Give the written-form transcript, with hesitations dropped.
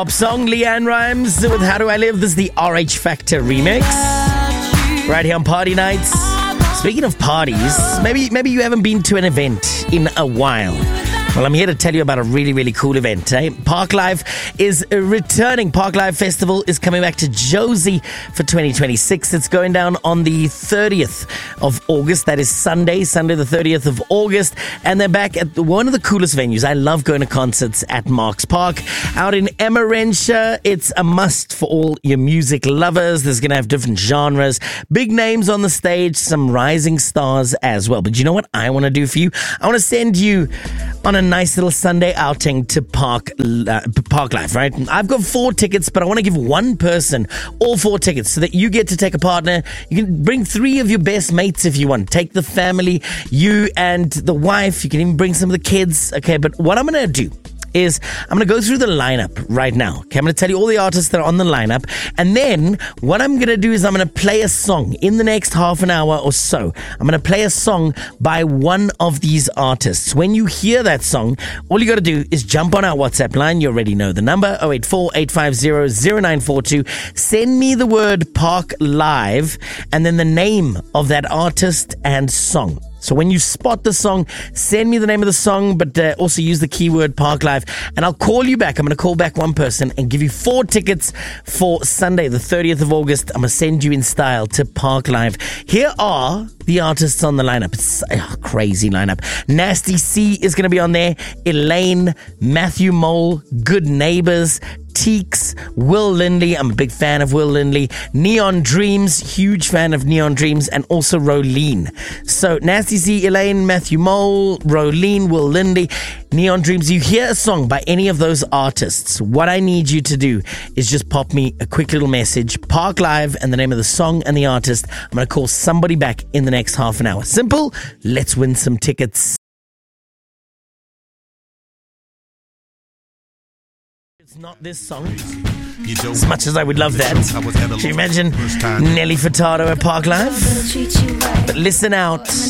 Pop song, Leanne Rhymes with How Do I Live? This is the RH Factor remix. Right here on Party Nights. Speaking of parties, maybe you haven't been to an event in a while. Well, I'm here to tell you about a really, really cool event. Park Live is returning. Park Live Festival is coming back to Jozi for 2026. It's going down on the 30th of August. That is Sunday the 30th of August. And they're back at one of the coolest venues. I love going to concerts at Marks Park. Out in Emmarentia, it's a must for all your music lovers. There's going to have different genres, big names on the stage, some rising stars as well. But you know what I want to do for you? I want to send you on a nice little Sunday outing to Park Live, right? I've got 4 tickets, but I want to give one person all 4 tickets so that you get to take a partner. You can bring 3 of your best mates if you want. Take the family, you and the wife. You can even bring some of the kids. Okay, but what I'm going to do is I'm going to go through the lineup right now. Okay, I'm going to tell you all the artists that are on the lineup. And then what I'm going to do is I'm going to play a song in the next half an hour or so. I'm going to play a song by one of these artists. When you hear that song, all you got to do is jump on our WhatsApp line. You already know the number, 084-850-0942. Send me the word Park Live and then the name of that artist and song. So when you spot the song, send me the name of the song, but also use the keyword Park Live, and I'll call you back. I'm going to call back one person and give you 4 tickets for Sunday, the 30th of August. I'm going to send you in style to Park Live. Here are the artists on the lineup. It's a crazy lineup. Nasty C is going to be on there. Elaine, Matthew Mole, Good Neighbors, Teeks, Will Lindley. I'm a big fan of Will Lindley. Neon Dreams, huge fan of Neon Dreams, and also Rolene. So Nasty C, Elaine, Matthew Mole, Rolene, Will Lindley, Neon Dreams. You hear a song by any of those artists, what I need you to do is just pop me a quick little message, Park Live, and the name of the song and the artist. I'm going to call somebody back in the next half an hour. Simple. Let's win some tickets. It's not this song. As much as I would love that. Can you imagine Nelly Furtado at Park Live? But listen out.